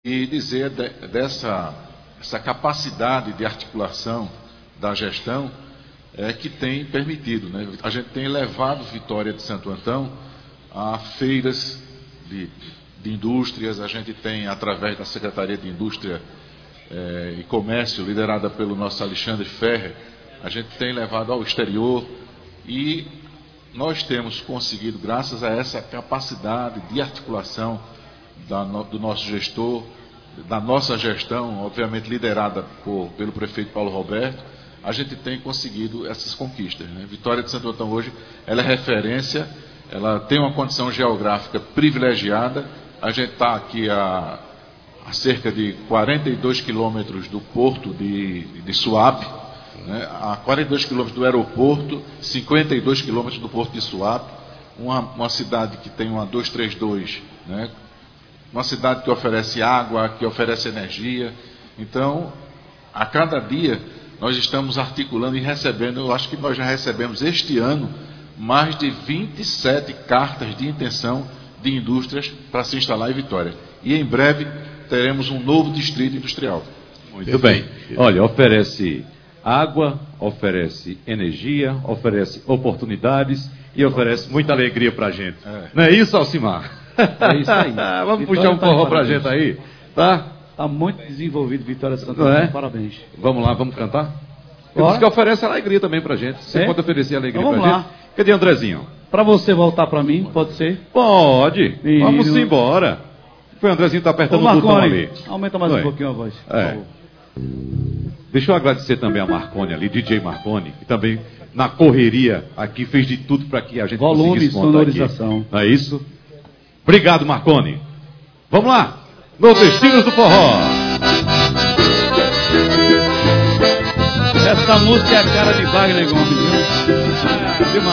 e dizer essa capacidade de articulação da gestão que tem permitido, né? A gente tem levado Vitória de Santo Antão a feiras de indústrias. A gente tem, através da Secretaria de Indústria e Comércio, liderada pelo nosso Alexandre Ferrer, a gente tem levado ao exterior, e nós temos conseguido, graças a essa capacidade de articulação do nosso gestor, da nossa gestão, obviamente liderada pelo prefeito Paulo Roberto, a gente tem conseguido essas conquistas, né? Vitória de Santo Antão hoje, ela é referência, ela tem uma condição geográfica privilegiada. A gente está aqui a cerca de 42 quilômetros do porto de Suape, né? A 42 quilômetros do aeroporto, 52 quilômetros do porto de Suape, uma cidade que tem uma 232, né? Uma cidade que oferece água, que oferece energia. Então, a cada dia nós estamos articulando e recebendo, eu acho que nós já recebemos este ano mais de 27 cartas de intenção de indústrias para se instalar em Vitória. E em breve teremos um novo distrito industrial. Muito bem. Olha, oferece água, oferece energia, oferece oportunidades e oferece muita alegria para a gente. Não é isso, Alcimar? É isso aí. Vamos Vitória puxar um forró para a gente aí, tá? Está muito desenvolvido, Vitória de Santo Antão. Parabéns. Vamos lá, vamos cantar? Eu disse que oferece alegria também pra gente. Você pode oferecer alegria então, pra gente? Cadê Andrezinho? Para você voltar para mim, pode ser? Pode. Vamos embora. O Andrezinho tá apertando o botão ali. Aumenta mais um pouquinho a voz. Deixa eu agradecer também a Marconi ali, DJ Marconi, que também na correria aqui fez de tudo para que a gente conseguisse montar sonorização aqui. Não é isso? Obrigado, Marconi. Vamos lá. Nordestinos do Forró. Essa música é a cara de Wagner Gomes, viu?